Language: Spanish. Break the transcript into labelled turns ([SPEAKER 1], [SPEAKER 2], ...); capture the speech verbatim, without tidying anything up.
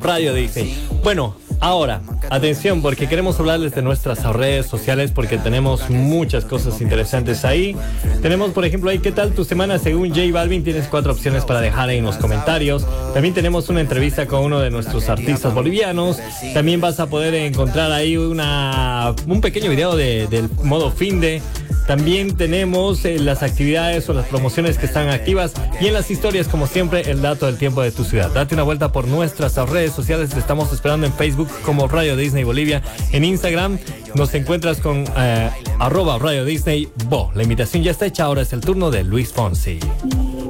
[SPEAKER 1] Radio Disney. Bueno, ahora, atención, porque queremos hablarles de nuestras redes sociales, porque tenemos muchas cosas interesantes ahí. Tenemos, por ejemplo, ahí, ¿qué tal tu semana según J Balvin? Tienes cuatro opciones para dejar ahí en los comentarios. También tenemos una entrevista con uno de nuestros artistas bolivianos. También vas a poder encontrar ahí una, un pequeño video de, del modo finde. También tenemos eh, las actividades o las promociones que están activas, y en las historias, como siempre, el dato del tiempo de tu ciudad. Date una vuelta por nuestras redes sociales. Te estamos esperando en Facebook como Radio Disney Bolivia. En Instagram nos encuentras con eh, arroba Radio Disney Bo. La invitación ya está hecha. Ahora es el turno de Luis Fonsi.